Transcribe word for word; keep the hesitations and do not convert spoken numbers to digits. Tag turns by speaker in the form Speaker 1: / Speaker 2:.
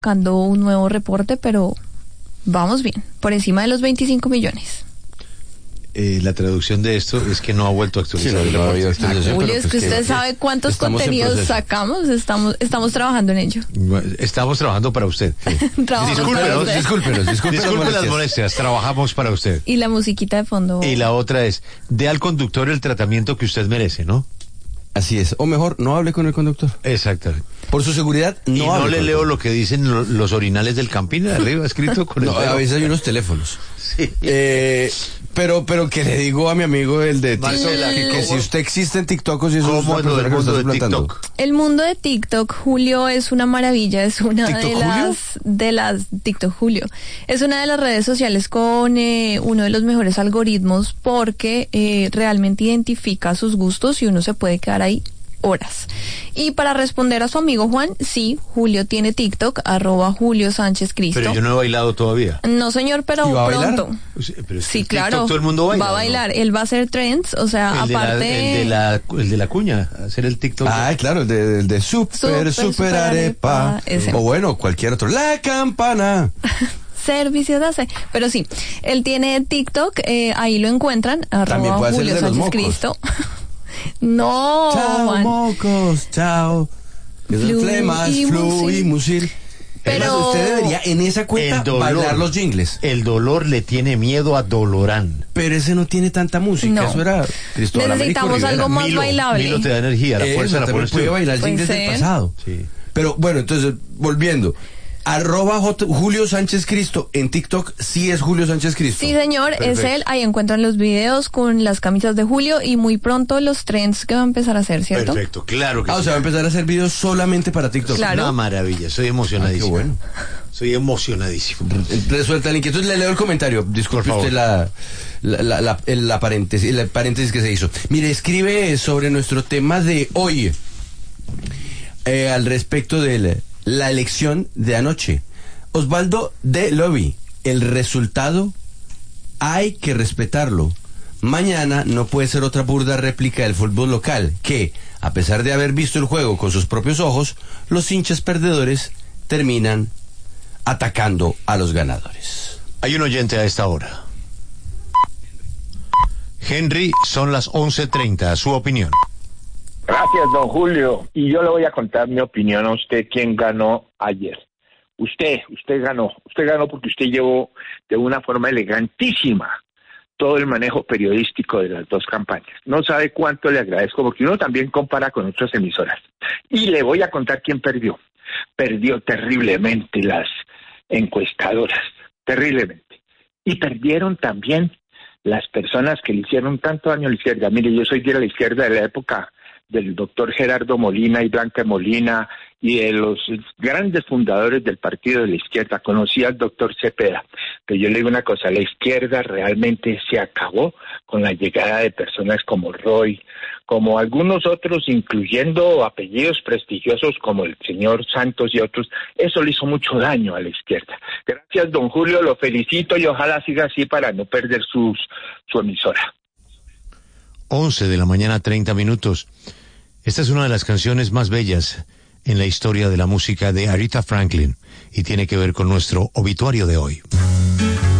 Speaker 1: buscando un nuevo reporte, pero vamos bien, por encima de los veinticinco millones.
Speaker 2: Eh, la traducción de esto es que no ha vuelto a actualizar.
Speaker 3: Sí, no, no ha habido actualización,
Speaker 1: Julio,
Speaker 3: pero
Speaker 1: es que
Speaker 3: pues
Speaker 1: usted
Speaker 3: que
Speaker 1: sabe cuántos
Speaker 3: estamos en
Speaker 1: contenidos
Speaker 3: proceso.
Speaker 1: sacamos, estamos estamos trabajando en ello.
Speaker 2: Estamos trabajando para usted.
Speaker 1: Trabajamos para
Speaker 2: Discúlpenos,
Speaker 1: usted.
Speaker 3: Discúlpenos, discúlpenos,
Speaker 2: Disculpe las
Speaker 3: molestias.
Speaker 2: molestias, trabajamos para usted.
Speaker 1: Y la musiquita de fondo.
Speaker 2: Y la otra es, dé al conductor el tratamiento que usted merece, ¿no?
Speaker 3: Así es. O mejor, no hable con el conductor.
Speaker 2: Exactamente.
Speaker 3: Por su seguridad, no
Speaker 2: y no
Speaker 3: hable
Speaker 2: le
Speaker 3: con el
Speaker 2: leo
Speaker 3: conductor.
Speaker 2: lo que dicen lo- los orinales del Campín de arriba, escrito con
Speaker 3: No,
Speaker 2: el dedo.
Speaker 3: a veces hay unos teléfonos.
Speaker 2: Sí.
Speaker 3: Eh, pero, pero que le digo a mi amigo el de TikTok,
Speaker 2: Marcela,
Speaker 3: que, que
Speaker 2: ¿cómo-
Speaker 3: si usted existe en TikTok o si eso es
Speaker 2: ¿Cómo
Speaker 3: una
Speaker 2: es lo del
Speaker 3: persona que lo
Speaker 2: mundo
Speaker 3: está
Speaker 2: de
Speaker 3: suplantando.
Speaker 2: TikTok?
Speaker 1: El mundo de TikTok, Julio, es una maravilla, es una de
Speaker 3: ¿TikTok,
Speaker 1: las
Speaker 3: Julio?
Speaker 1: de las TikTok Julio. Es una de las redes sociales con eh, uno de los mejores algoritmos porque eh, realmente identifica sus gustos y uno se puede quedar ahí horas. Y para responder a su amigo Juan, sí, Julio tiene TikTok, arroba Julio Sánchez Cristo.
Speaker 2: Pero yo no he bailado todavía.
Speaker 1: No, señor, pero
Speaker 3: ¿Y va a bailar?
Speaker 1: pronto.
Speaker 2: Sí, pero es que
Speaker 1: Sí,
Speaker 2: en TikTok
Speaker 1: claro.
Speaker 2: todo el mundo baila.
Speaker 1: va a
Speaker 2: ¿no?
Speaker 1: bailar. Él va a hacer trends, o sea,
Speaker 2: El de, la,
Speaker 1: aparte.
Speaker 2: el, de la, el de la cuña, hacer el TikTok.
Speaker 3: Ah, claro, el de, el de super,
Speaker 1: Super,
Speaker 3: super,
Speaker 1: super
Speaker 3: arepa.
Speaker 1: arepa, ese.
Speaker 3: O bueno, cualquier otro. La campana.
Speaker 1: Servicio de hace. Pero sí, él tiene TikTok, eh, ahí lo encuentran,
Speaker 3: También
Speaker 1: arroba
Speaker 3: puede hacer el
Speaker 1: Julio
Speaker 3: de los
Speaker 1: Sánchez
Speaker 3: mocos.
Speaker 1: Cristo. No,
Speaker 3: Chao,
Speaker 1: Juan.
Speaker 3: mocos, chao.
Speaker 1: Flu
Speaker 3: Flemas,
Speaker 1: y
Speaker 3: flu
Speaker 1: musil.
Speaker 3: y musil.
Speaker 1: Pero-
Speaker 3: Además, usted debería en esa cuenta
Speaker 2: El dolor.
Speaker 3: bailar los jingles.
Speaker 2: El dolor le tiene miedo a Dolorán.
Speaker 3: Pero ese no tiene tanta música.
Speaker 1: No.
Speaker 3: Eso era Cristóbal Américo
Speaker 1: Necesitamos
Speaker 3: Rivera.
Speaker 1: algo más
Speaker 2: Milo,
Speaker 1: bailable.
Speaker 2: Milo te da energía, la
Speaker 3: Eso,
Speaker 2: fuerza la
Speaker 3: también
Speaker 2: pones
Speaker 3: puede
Speaker 2: tú.
Speaker 3: bailar
Speaker 1: Puede
Speaker 3: jingles del
Speaker 1: ser.
Speaker 3: pasado.
Speaker 2: Sí.
Speaker 3: Pero bueno, entonces, volviendo. Arroba J- Julio Sánchez Cristo en TikTok sí es Julio Sánchez Cristo.
Speaker 1: Sí, señor, es
Speaker 3: Perfecto.
Speaker 1: él. Ahí encuentran los videos con las camisas de Julio y muy pronto los trends que va a empezar a hacer, ¿cierto?
Speaker 2: Perfecto, claro que
Speaker 3: Ah, o
Speaker 2: sí.
Speaker 3: sea, va a empezar a hacer videos solamente para TikTok.
Speaker 1: Claro.
Speaker 2: Una maravilla, soy
Speaker 3: Ah,
Speaker 2: emocionadísimo.
Speaker 3: qué bueno.
Speaker 2: Soy emocionadísimo.
Speaker 3: Resuelta la inquietud, le leo el comentario. Disculpe
Speaker 2: Por favor.
Speaker 3: usted la, la, la, la, el- la paréntesis, el paréntesis que se hizo. Mire, escribe sobre nuestro tema de hoy, eh, al respecto de la elección de anoche. Osvaldo de Lobby, el resultado hay que respetarlo. Mañana no puede ser otra burda réplica del fútbol local, que, a pesar de haber visto el juego con sus propios ojos, los hinchas perdedores terminan atacando a los ganadores.
Speaker 2: Hay un oyente a esta hora. Henry, son las once treinta, su opinión.
Speaker 4: Gracias, don Julio. Y yo le voy a contar mi opinión a usted, quién ganó ayer. Usted, usted ganó. Usted ganó porque usted llevó de una forma elegantísima todo el manejo periodístico de las dos campañas. No sabe cuánto le agradezco, porque uno también compara con otras emisoras. Y le voy a contar quién perdió. Perdió terriblemente las encuestadoras, terriblemente. Y perdieron también las personas que le hicieron tanto daño a la izquierda. Mire, yo soy de la izquierda de la época del doctor Gerardo Molina y Blanca Molina y de los grandes fundadores del partido de la izquierda. Conocí al doctor Cepeda, pero yo le digo una cosa, la izquierda realmente se acabó con la llegada de personas como Roy, como algunos otros, incluyendo apellidos prestigiosos como el señor Santos y otros. Eso le hizo mucho daño a la izquierda. Gracias, don Julio, lo felicito y ojalá siga así para no perder sus, su emisora.
Speaker 2: once de la mañana, treinta minutos. Esta es una de las canciones más bellas en la historia de la música de Aretha Franklin y tiene que ver con nuestro obituario de hoy.